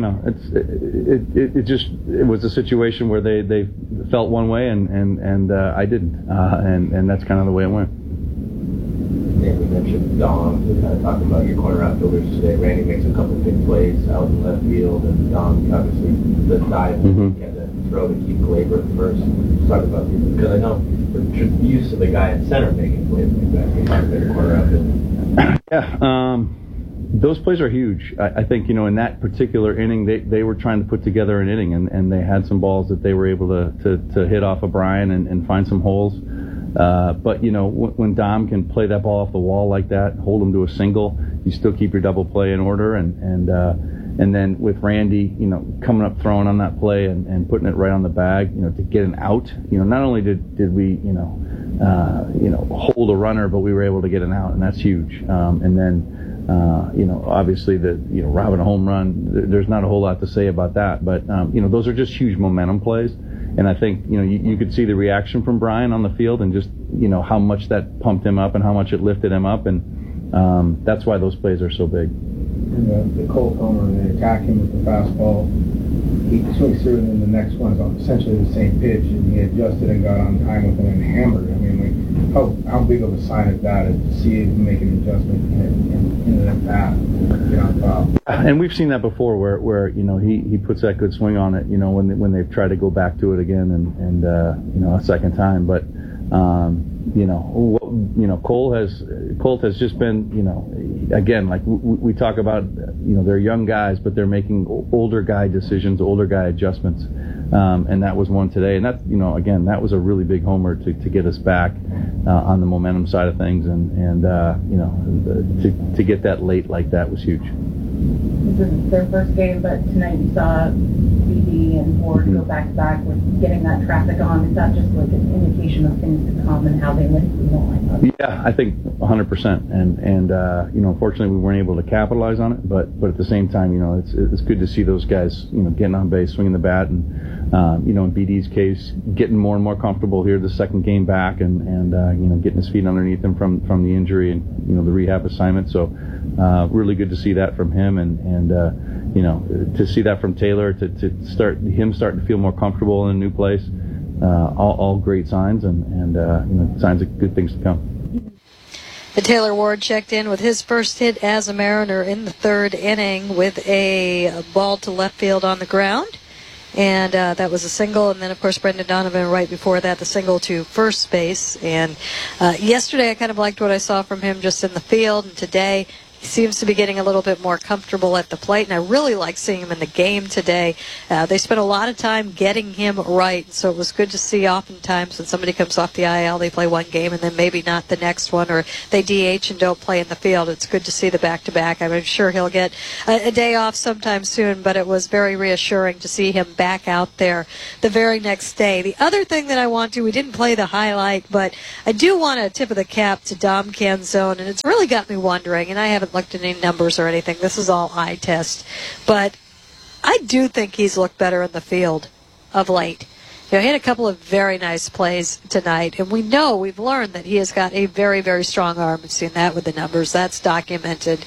it was a situation where they felt one way and I didn't, and that's kind of the way it went. Yeah, we mentioned Dom. We kind of talked about your corner outfielders today. Randy makes a couple of big plays out in left field, and Dom obviously the dive and the throw to keep Glaber at first. Talk about these, because I know we're used to the guy at center making plays like that. We talked about your corner outfield. Yeah, those plays are huge. I think in that particular inning they were trying to put together an inning, and they had some balls that they were able to hit off of Brian and find some holes. But when Dom can play that ball off the wall like that, hold him to a single, you still keep your double play in order, and then with Randy, coming up throwing on that play and putting it right on the bag, to get an out. Not only did we hold a runner, but we were able to get an out, and that's huge. And then obviously robbing a home run, there's not a whole lot to say about that, but those are just huge momentum plays. And I think, you could see the reaction from Brian on the field, and just, how much that pumped him up and how much it lifted him up. And that's why those plays are so big. And the Colt homer, they attack him with the fastball. He swings through, and then the next one is essentially the same pitch, and he adjusted and got on time with him and hammered. I mean, how big of a sign is that, to see him make an adjustment in that bat? And we've seen that before, where he puts that good swing on it. When they've tried to go back to it again and a second time, but. Colt has just been, again, like we talk about, they're young guys, but they're making older guy decisions, older guy adjustments, and that was one today. And that, again, that was a really big homer to get us back on the momentum side of things, and to get that late like that was huge. This is their first game, but tonight you saw BD and Ford go back-to-back with getting that traffic on. Is that just like an indication of things to come and how they went through the lineup? Yeah, I think 100%. And unfortunately we weren't able to capitalize on it, but at the same time, it's good to see those guys, getting on base, swinging the bat, and in BD's case, getting more and more comfortable here the second game back, and getting his feet underneath him from the injury and the rehab assignment. So really good to see that from him, and to see that from Taylor, to start starting to feel more comfortable in a new place. All great signs, and signs of good things to come. You And Taylor Ward checked in with his first hit as a Mariner in the third inning with a ball to left field on the ground. And that was a single. And then, of course, Brendan Donovan right before that, the single to first base. And yesterday I kind of liked what I saw from him just in the field. And today he seems to be getting a little bit more comfortable at the plate, and I really like seeing him in the game today. They spent a lot of time getting him right, so it was good to see oftentimes when somebody comes off the IL, they play one game and then maybe not the next one, or they DH and don't play in the field. It's good to see the back-to-back. I'm sure he'll get a day off sometime soon, but it was very reassuring to see him back out there the very next day. The other thing that I want to, we didn't play the highlight, but I do want to tip of the cap to Dom Canzone, and it's really got me wondering, and I haven't looked at any numbers or anything. This is all eye test. But I do think he's looked better in the field of late. You know, he had a couple of very nice plays tonight, and we've learned that he has got a very, very strong arm. We've seen that with the numbers. That's documented.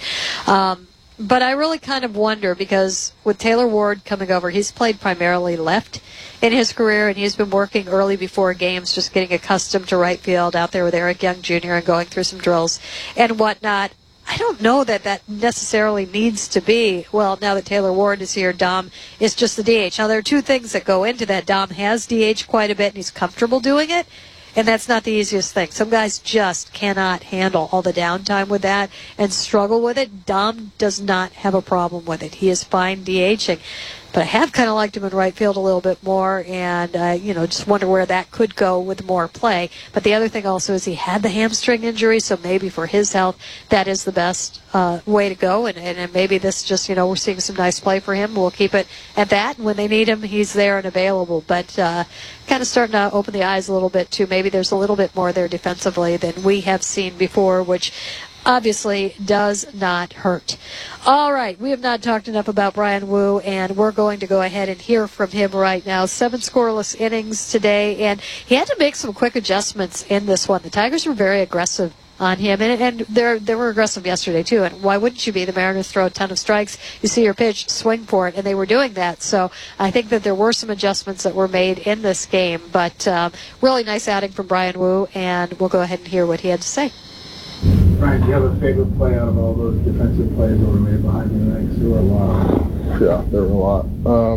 But I really kind of wonder, because with Taylor Ward coming over, he's played primarily left in his career, and he's been working early before games, just getting accustomed to right field out there with Eric Young Jr. and going through some drills and whatnot. I don't know that necessarily needs to be, well, now that Taylor Ward is here, Dom is just the DH. Now, there are two things that go into that. Dom has DH quite a bit, and he's comfortable doing it, and that's not the easiest thing. Some guys just cannot handle all the downtime with that and struggle with it. Dom does not have a problem with it. He is fine DHing. But I have kind of liked him in right field a little bit more, and, just wonder where that could go with more play. But the other thing also is he had the hamstring injury, so maybe for his health, that is the best way to go. And maybe this just, we're seeing some nice play for him. We'll keep it at that. And when they need him, he's there and available. But kind of starting to open the eyes a little bit, too. Maybe there's a little bit more there defensively than we have seen before, which obviously does not hurt. All right, we have not talked enough about Bryan Woo, and we're going to go ahead and hear from him right now. 7 scoreless innings today, and he had to make some quick adjustments in this one. The Tigers were very aggressive on him, and they were aggressive yesterday too. And why wouldn't you be? The Mariners throw a ton of strikes. You see your pitch, swing for it, and they were doing that. So I think that there were some adjustments that were made in this game. But really nice outing from Bryan Woo, and we'll go ahead and hear what he had to say. Brian, do you have a favorite play out of all those defensive plays that were made behind you tonight? Because there were a lot. Yeah, there were a lot.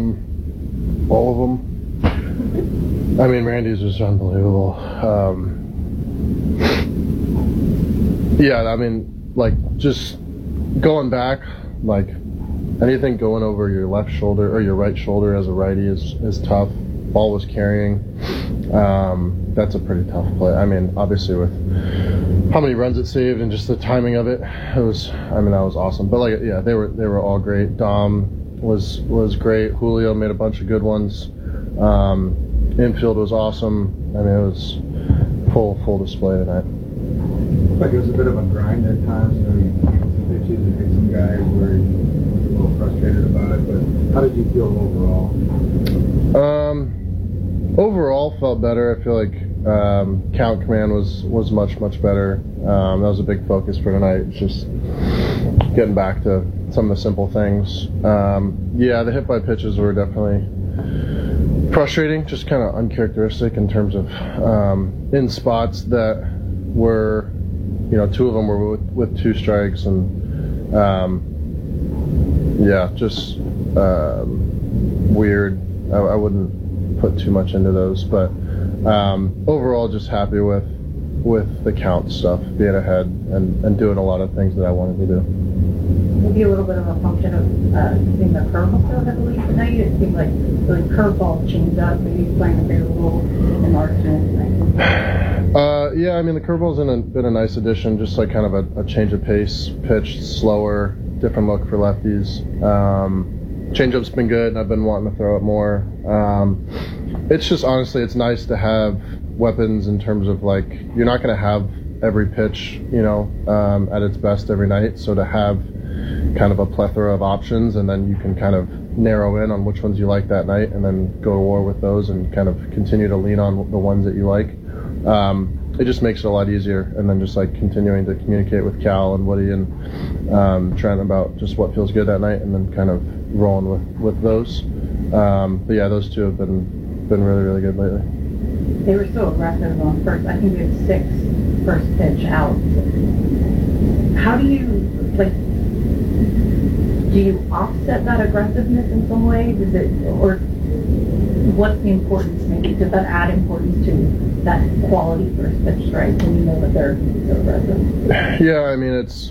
All of them. I mean, Randy's was unbelievable. Yeah, I mean, just going back, anything going over your left shoulder or your right shoulder as a righty is tough. Ball was carrying. That's a pretty tough play. I mean, obviously with how many runs it saved and just the timing of it, that was awesome. But they were all great. Dom was great. Julio made a bunch of good ones. Infield was awesome. I mean, it was full display tonight. Like it was a bit of a grind at times. You hit some pitches and hit some guys where you were a little frustrated about it. But how did you feel overall? Overall, felt better. I feel like count command was much better. That was a big focus for tonight. It's just getting back to some of the simple things. The hit by pitches were definitely frustrating, just kind of uncharacteristic in terms of in spots that were, 2 of them were with 2 strikes, and just weird. I wouldn't put too much into those, but overall just happy with the count stuff, being ahead and doing a lot of things that I wanted to do. Maybe a little bit of a function of seeing the curveball so heavily tonight. It seemed like the curveball changed up, maybe playing a bigger role in March tonight. I mean, the curveball's been a nice addition, just kind of a change of pace, pitch slower, different look for lefties. Changeup's been good, and I've been wanting to throw it more. It's just, honestly, it's nice to have weapons in terms of, you're not going to have every pitch, at its best every night. So to have kind of a plethora of options, and then you can kind of narrow in on which ones you like that night, and then go to war with those and kind of continue to lean on the ones that you like. It just makes it a lot easier, and then just continuing to communicate with Cal and Woody and Trent about just what feels good that night, and then kind of rolling with those. Those two have been really, really good lately. They were so aggressive on first. I think we had 6 first pitch outs. How do you offset that aggressiveness in some way? Or what's the importance? Maybe does that add importance to that quality first pitch strike when you know that they're so aggressive? Yeah, I mean, it's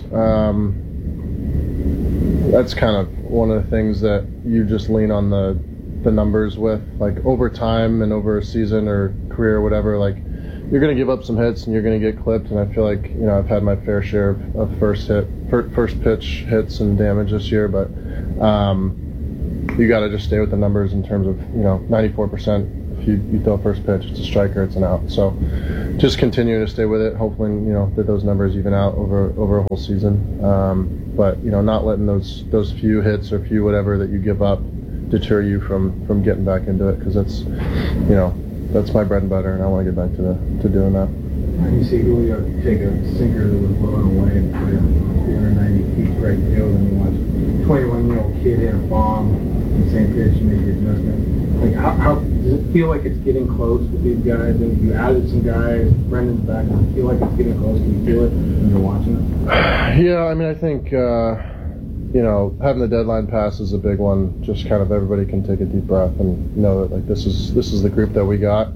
that's kind of one of the things that you just lean on the numbers with, like over time and over a season or career or whatever. Like, you're going to give up some hits and you're going to get clipped, and I feel like, you know, I've had my fair share of first pitch hits and damage this year, but you got to just stay with the numbers in terms of, you know, 94%. If you throw first pitch, it's a striker, it's an out. So just continue to stay with it, hopefully, you know, that those numbers even out over a whole season. But, you know, not letting those few hits or few whatever that you give up deter you from getting back into it, because that's, you know, that's my bread and butter, and I want to get back to doing that. You see Julio take a sinker that was blown away and put it 490 feet right field, and you watch a 21-year-old kid hit a bomb in the same pitch and make the adjustment. Like, how does it feel like it's getting close with these guys? And you added some guys, Brendan's back. Does it feel like it's getting close? Can you feel it when you're watching it? Yeah, I mean, I think you know, having the deadline pass is a big one. Just kind of everybody can take a deep breath and know that, like, this is the group that we got.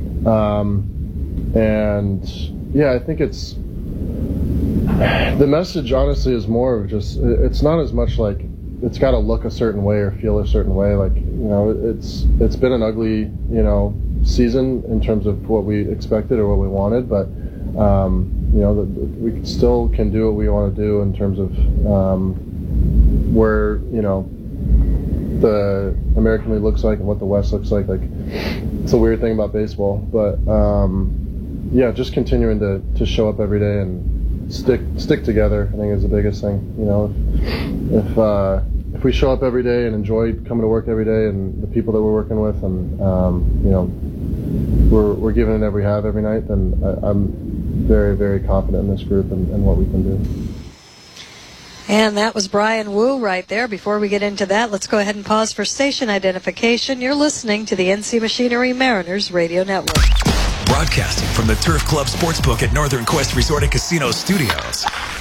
And yeah, I think it's the message honestly is more of just, it's not as much like it's got to look a certain way or feel a certain way. Like, you know, it's been an ugly, you know, season in terms of what we expected or what we wanted, but you know, we still can do what we want to do in terms of where, you know, the American League looks like and what the West looks like. Like, it's a weird thing about baseball, but yeah, just continuing to show up every day and stick together, I think, is the biggest thing. You know, if we show up every day and enjoy coming to work every day and the people that we're working with, and you know, we're giving it every have every night, then I'm very, very confident in this group and what we can do. And that was Brian Wu right there. Before we get into that, let's go ahead and pause for station identification. You're listening to the NC Machinery Mariners Radio Network. Broadcasting from the Turf Club Sportsbook at Northern Quest Resort and Casino Studios.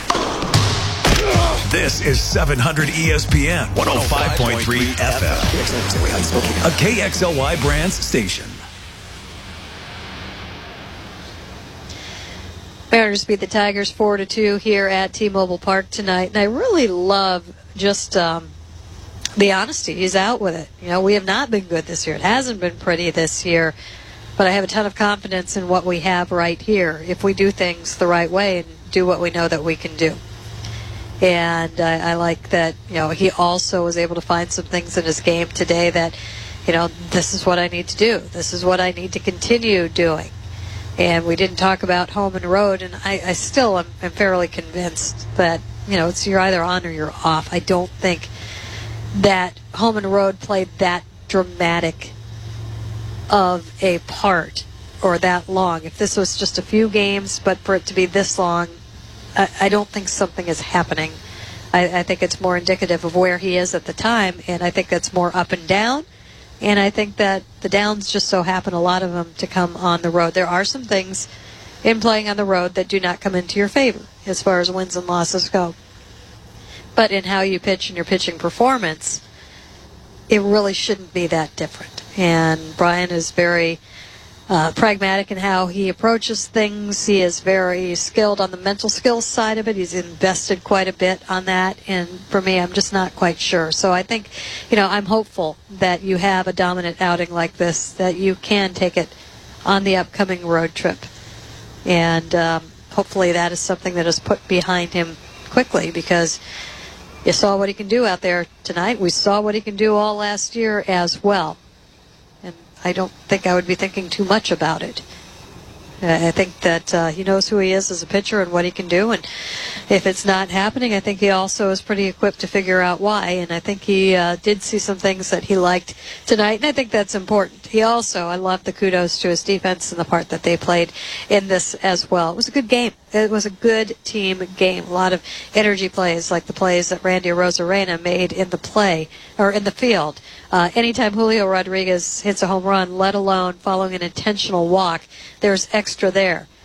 This is 700 ESPN 105.3 FM. A KXLY Brands station. Mariners beat the Tigers 4-2 here at T-Mobile Park tonight, and I really love just the honesty. He's out with it. You know, we have not been good this year. It hasn't been pretty this year, but I have a ton of confidence in what we have right here if we do things the right way and do what we know that we can do. And I like that, you know, he also was able to find some things in his game today that, you know, this is what I need to do. This is what I need to continue doing. And we didn't talk about home and road, and I still am fairly convinced that, you know, you're either on or you're off. I don't think that home and road played that dramatic of a part or that long. If this was just a few games, but for it to be this long, I don't think something is happening. I think it's more indicative of where he is at the time, and I think that's more up and down. And I think that the downs just so happen, a lot of them, to come on the road. There are some things in playing on the road that do not come into your favor as far as wins and losses go. But in how you pitch and your pitching performance, it really shouldn't be that different. And Brian is very pragmatic in how he approaches things. He is very skilled on the mental skills side of it. He's invested quite a bit on that, and for me, I'm just not quite sure. So I think, you know, I'm hopeful that you have a dominant outing like this, that you can take it on the upcoming road trip. And hopefully that is something that is put behind him quickly, because you saw what he can do out there tonight. We saw what he can do all last year as well. I don't think I would be thinking too much about it. I think that he knows who he is as a pitcher and what he can do. And if it's not happening, I think he also is pretty equipped to figure out why. And I think he did see some things that he liked tonight, and I think that's important. He also, I love the kudos to his defense and the part that they played in this as well. It was a good game. It was a good team game. A lot of energy plays, like the plays that Randy Arozarena made in the play, or in the field. Anytime Julio Rodriguez hits a home run, let alone following an intentional walk, there's extra there.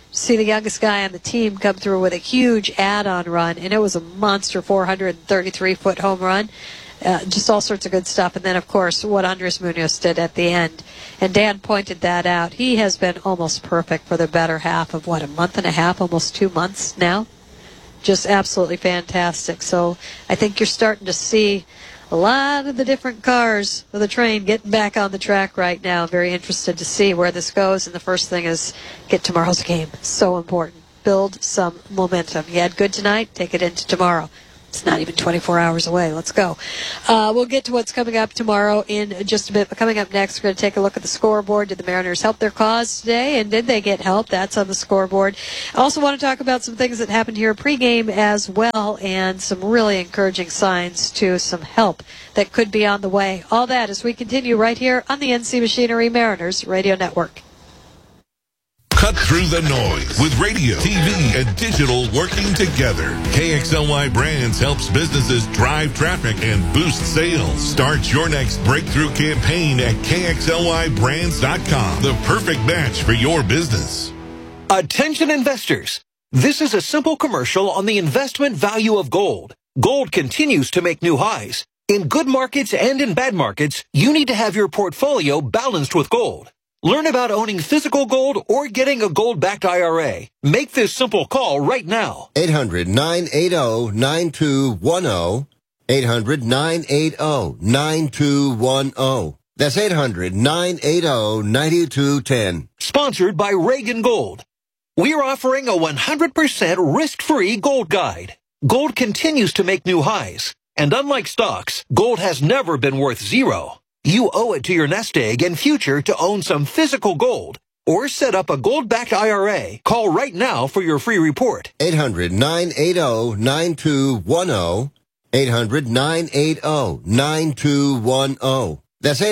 see the youngest guy on the team come through with a huge add-on run, and it was a monster 433-foot home run. Just all sorts of good stuff. And then, of course, what Andres Munoz did at the end. And Dan pointed that out. He has been almost perfect for the better half of, a month and a half, almost 2 months now. Just absolutely fantastic. So I think you're starting to see a lot of the different cars of the train getting back on the track right now. Very interested to see where this goes. And the first thing is get tomorrow's game. So important. Build some momentum. You had good tonight, take it into tomorrow. It's not even 24 hours away. Let's go. We'll get to what's coming up tomorrow in just a bit. But coming up next, we're going to take a look at the scoreboard. Did the Mariners help their cause today? And did they get help? That's on the scoreboard. I also want to talk about some things that happened here pregame as well, and some really encouraging signs to some help that could be on the way. All that as we continue right here on the NC Machinery Mariners Radio Network. Cut through the noise with radio, TV, and digital working together. KXLY Brands helps businesses drive traffic and boost sales. Start your next breakthrough campaign at KXLYBrands.com. The perfect match for your business. Attention investors. This is a simple commercial on the investment value of gold. Gold continues to make new highs. In good markets and in bad markets, you need to have your portfolio balanced with gold. Learn about owning physical gold or getting a gold-backed IRA. Make this simple call right now. 800-980-9210. 800-980-9210. That's 800-980-9210. Sponsored by Reagan Gold. We're offering a 100% risk-free gold guide. Gold continues to make new highs. And unlike stocks, gold has never been worth zero. You owe it to your nest egg and future to own some physical gold. Or set up a gold-backed IRA. Call right now for your free report. 800-980-9210. 800-980-9210. That's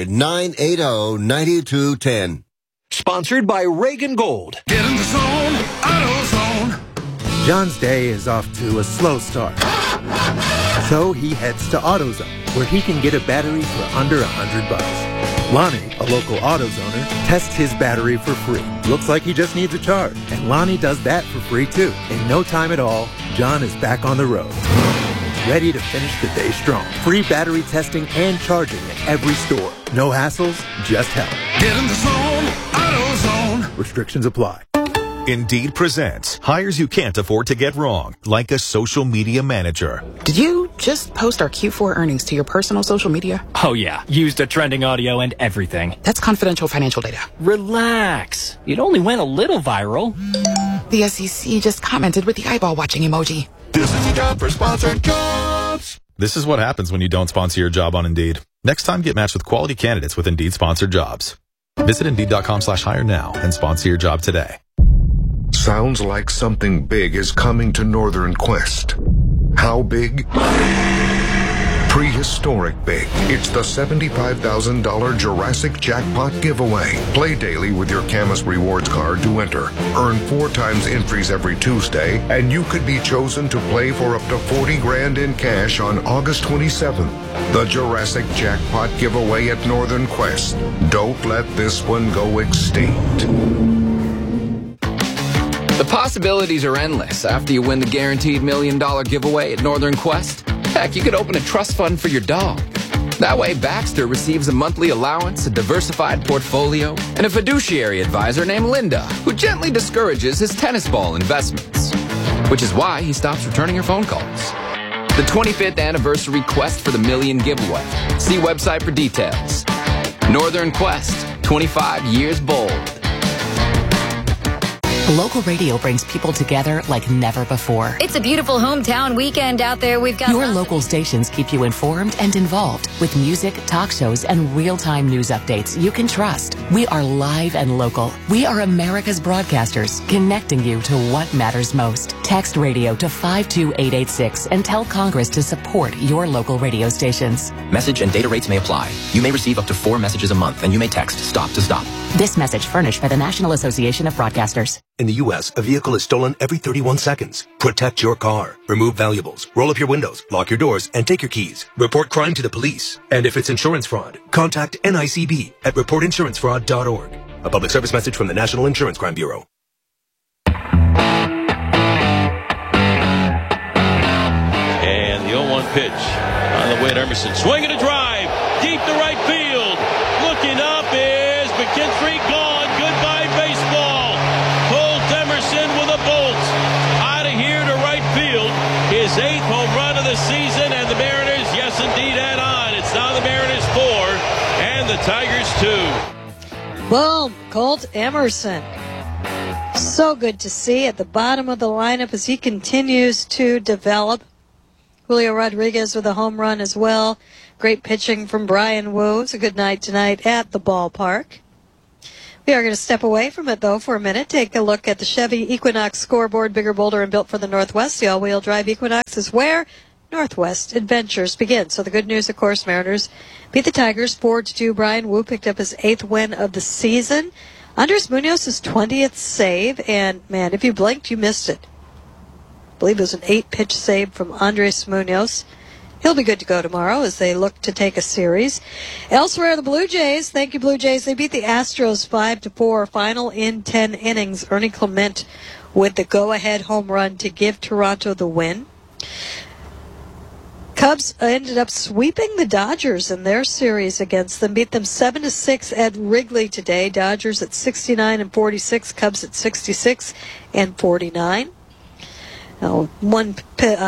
800-980-9210. Sponsored by Reagan Gold. Get in the zone, AutoZone. John's day is off to a slow start. So he heads to AutoZone, where he can get a battery for under $100. Lonnie, a local AutoZoner, tests his battery for free. Looks like he just needs a charge, and Lonnie does that for free too. In no time at all, John is back on the road, ready to finish the day strong. Free battery testing and charging at every store. No hassles, just help. Get in the zone, AutoZone. Restrictions apply. Indeed presents hires you can't afford to get wrong, like a social media manager. Did you just post our Q4 earnings to your personal social media? Oh yeah, used a trending audio and everything. That's confidential financial data. Relax. It only went a little viral. The SEC just commented with the eyeball watching emoji. This is a job for sponsored jobs. This is what happens when you don't sponsor your job on Indeed. Next time, get matched with quality candidates with Indeed sponsored jobs. Visit Indeed.com/hire now and sponsor your job today. Sounds like something big is coming to Northern Quest. How big? Prehistoric big. It's the $75,000 Jurassic Jackpot giveaway. Play daily with your Camus Rewards card to enter. Earn 4 times entries every Tuesday, and you could be chosen to play for up to $40,000 in cash on August 27th. The Jurassic Jackpot giveaway at Northern Quest. Don't let this one go extinct. The possibilities are endless after you win the guaranteed $1 million giveaway at Northern Quest. Heck, you could open a trust fund for your dog. That way, Baxter receives a monthly allowance, a diversified portfolio, and a fiduciary advisor named Linda, who gently discourages his tennis ball investments. Which is why he stops returning your phone calls. The 25th anniversary Quest for the $1 million giveaway. See website for details. Northern Quest, 25 years bold. Local radio brings people together like never before. It's a beautiful hometown weekend out there. We've got your local stations keep you informed and involved with music, talk shows, and real-time news updates you can trust. We are live and local. We are America's broadcasters, connecting you to what matters most. Text radio to 52886 and tell Congress to support your local radio stations. Message and data rates may apply. You may receive up to 4 messages a month, and you may text STOP to STOP. This message furnished by the National Association of Broadcasters. In the U.S., a vehicle is stolen every 31 seconds. Protect your car. Remove valuables. Roll up your windows. Lock your doors. And take your keys. Report crime to the police. And if it's insurance fraud, contact NICB at reportinsurancefraud.org. A public service message from the National Insurance Crime Bureau. pitch on the way to Emerson. Swing and a drive. Deep to right field. Looking up is McKinstry. Gone. Goodbye baseball. Colt Emerson with a bolt. Out of here to right field. His 8th home run of the season. And the Mariners, yes indeed, add on. It's now the Mariners 4 and the Tigers 2. Boom. Colt Emerson. So good to see at the bottom of the lineup as he continues to develop. Julio Rodriguez with a home run as well. Great pitching from Brian Wu. It's a good night tonight at the ballpark. We are going to step away from it, though, for a minute. Take a look at the Chevy Equinox scoreboard. Bigger, bolder, and built for the Northwest. The all-wheel drive Equinox is where Northwest adventures begin. So the good news, of course, Mariners beat the Tigers 4-2. Brian Wu picked up his 8th win of the season. Andres Munoz's 20th save, and, man, if you blinked, you missed it. I believe it was an 8-pitch save from Andres Munoz. He'll be good to go tomorrow as they look to take a series. Elsewhere, the Blue Jays, thank you, Blue Jays, they beat the Astros 5-4, final in 10 innings. Ernie Clement with the go-ahead home run to give Toronto the win. Cubs ended up sweeping the Dodgers in their series against them, beat them 7-6 at Wrigley today. Dodgers at 69-46, Cubs at 66-49. One